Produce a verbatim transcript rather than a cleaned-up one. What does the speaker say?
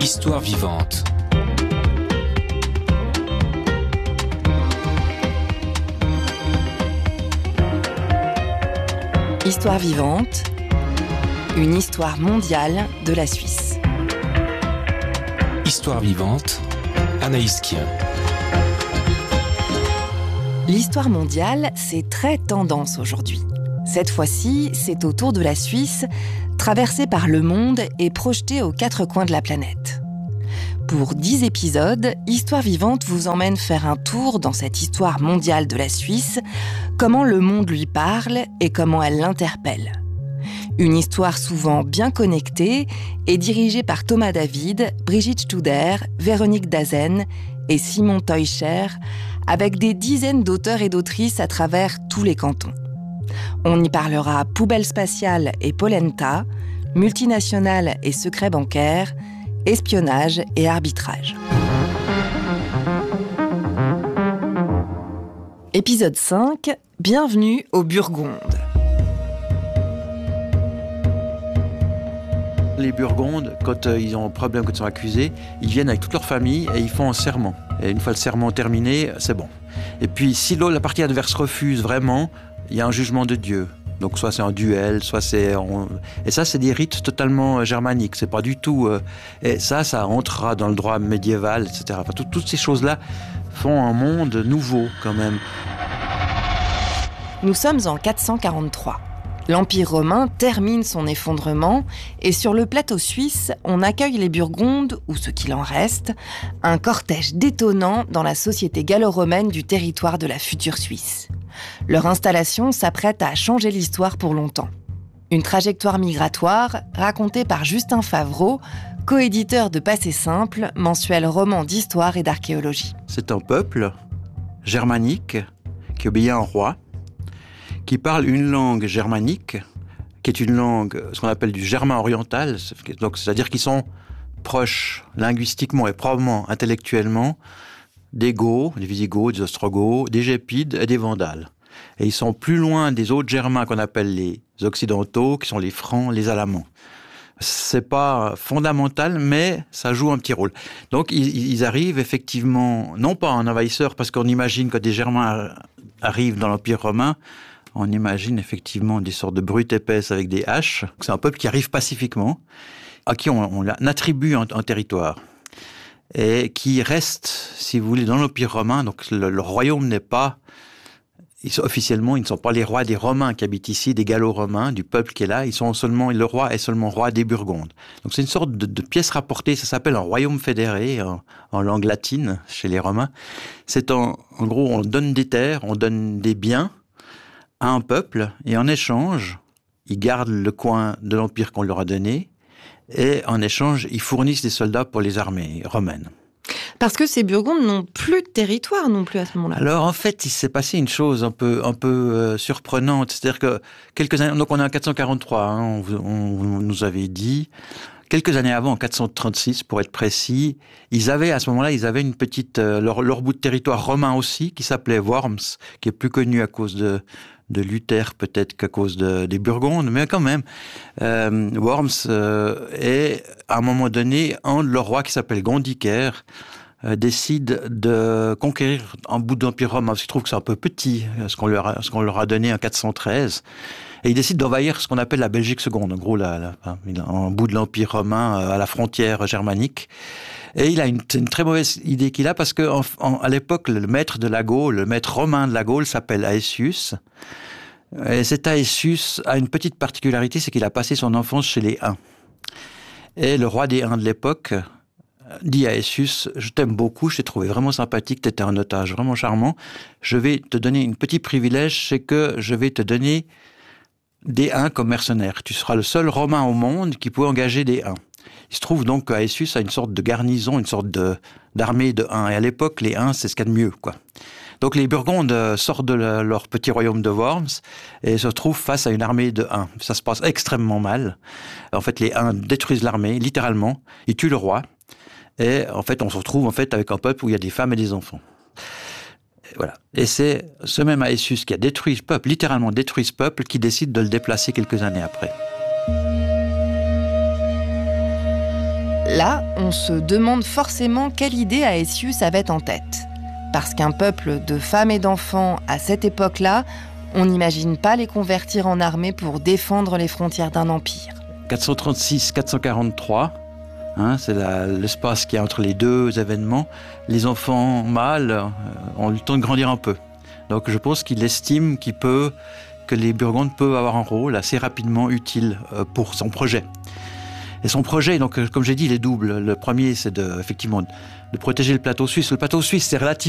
Histoire vivante. Histoire vivante, une histoire mondiale de la Suisse. Histoire vivante, Anaïs Kien. L'histoire mondiale, c'est très tendance aujourd'hui. Cette fois-ci, c'est au tour de la Suisse, traversée par le monde et projetée aux quatre coins de la planète. Pour dix épisodes, Histoire vivante vous emmène faire un tour dans cette histoire mondiale de la Suisse, comment le monde lui parle et comment elle l'interpelle. Une histoire souvent bien connectée et dirigée par Thomas David, Brigitte Studer, Véronique Dazen et Simon Teuscher, avec des dizaines d'auteurs et d'autrices à travers tous les cantons. On y parlera poubelle spatiale et polenta, multinationales et secrets bancaires, espionnage et arbitrage. Épisode cinq, bienvenue aux Burgondes. Les Burgondes, quand euh, ils ont un problème, quand ils sont accusés, ils viennent avec toute leur famille et ils font un serment. Et une fois le serment terminé, c'est bon. Et puis, si la partie adverse refuse vraiment, il y a un jugement de Dieu. Donc, soit c'est un duel, soit c'est... On... Et ça, c'est des rites totalement euh, germaniques. C'est pas du tout... Euh... Et ça, ça entrera dans le droit médiéval, et cetera. Enfin, tout, toutes ces choses-là font un monde nouveau, quand même. Nous sommes en quatre cent quarante-trois. L'Empire romain termine son effondrement et sur le plateau suisse, on accueille les Burgondes, ou ce qu'il en reste, un cortège détonnant dans la société gallo-romaine du territoire de la future Suisse. Leur installation s'apprête à changer l'histoire pour longtemps. Une trajectoire migratoire racontée par Justin Favreau, coéditeur de Passé simple, mensuel roman d'histoire et d'archéologie. C'est un peuple germanique qui obéit à un roi, qui parle une langue germanique, qui est une langue, ce qu'on appelle du germain oriental, donc c'est-à-dire qu'ils sont proches linguistiquement et probablement intellectuellement des Goths, des Visigoths, des Ostrogoths, des Gépides et des Vandales. Et ils sont plus loin des autres Germains qu'on appelle les Occidentaux, qui sont les Francs, les Alamans. C'est pas fondamental, mais ça joue un petit rôle. Donc ils, ils arrivent effectivement, non pas en envahisseurs, parce qu'on imagine que des Germains arrivent dans l'Empire romain, on imagine effectivement des sortes de brutes épaisses avec des haches. C'est un peuple qui arrive pacifiquement, à qui on, on attribue un, un territoire, et qui reste, si vous voulez, dans l'Empire romain. Donc le, le royaume n'est pas... Ils sont, officiellement, ils ne sont pas les rois des Romains qui habitent ici, des Gallo-Romains, du peuple qui est là. Ils sont seulement, le roi est seulement roi des Burgondes. Donc c'est une sorte de, de pièce rapportée. Ça s'appelle un royaume fédéré en, en langue latine chez les Romains. C'est en, en gros, on donne des terres, on donne des biens à un peuple, et en échange, ils gardent le coin de l'Empire qu'on leur a donné, et en échange, ils fournissent des soldats pour les armées romaines. Parce que ces Burgondes n'ont plus de territoire non plus à ce moment-là. Alors en fait, il s'est passé une chose un peu, un peu euh, surprenante, c'est-à-dire que quelques années, donc on est en quatre cent quarante-trois, hein, on, on nous avait dit, quelques années avant, en quatre cent trente-six pour être précis, ils avaient à ce moment-là, ils avaient une petite, euh, leur, leur bout de territoire romain aussi, qui s'appelait Worms, qui est plus connu à cause de de Luther peut-être qu'à cause de, des Burgondes, mais quand même, euh, Worms euh, est, à un moment donné, un de leurs rois qui s'appelle Gondiker, euh, décide de conquérir un bout d'Empire romain, parce qu'il trouve que c'est un peu petit, ce qu'on leur a, ce qu'on leur a donné en quatre cent treize, et il décide d'envahir ce qu'on appelle la Belgique seconde, en gros, la, la, un bout de l'Empire romain à la frontière germanique. Et il a une, une très mauvaise idée qu'il a, parce que en, en, à l'époque, le maître de la Gaule, le maître romain de la Gaule s'appelle Aetius. Et cet Aetius a une petite particularité, c'est qu'il a passé son enfance chez les Huns. Et le roi des Huns de l'époque dit à Aetius, je t'aime beaucoup, je t'ai trouvé vraiment sympathique, t'étais un otage vraiment charmant, je vais te donner un petit privilège, c'est que je vais te donner des Huns comme mercenaires. Tu seras le seul Romain au monde qui peut engager des Huns. Il se trouve donc qu'Aetius a une sorte de garnison, une sorte de, d'armée de Huns. Et à l'époque, les Huns, c'est ce qu'il y a de mieux, quoi. Donc les Burgondes sortent de la, leur petit royaume de Worms et se retrouvent face à une armée de Huns. Ça se passe extrêmement mal. En fait, les Huns détruisent l'armée, littéralement. Ils tuent le roi. Et en fait, on se retrouve en fait avec un peuple où il y a des femmes et des enfants. Et voilà. Et c'est ce même Aetius qui a détruit ce peuple, littéralement détruit ce peuple, qui décide de le déplacer quelques années après. Là, on se demande forcément quelle idée Aëtius avait en tête. Parce qu'un peuple de femmes et d'enfants à cette époque-là, on n'imagine pas les convertir en armée pour défendre les frontières d'un empire. quatre cent trente-six quatre cent quarante-trois, hein, c'est la, l'espace qu'il y a entre les deux événements. Les enfants mâles euh, ont eu le temps de grandir un peu. Donc je pense qu'il estime qu'il peut, que les Burgondes peuvent avoir un rôle assez rapidement utile euh, pour son projet. Et son projet, donc, comme j'ai dit, il est double. Le premier, c'est de, effectivement, de protéger le plateau suisse. Le plateau suisse, c'est relativement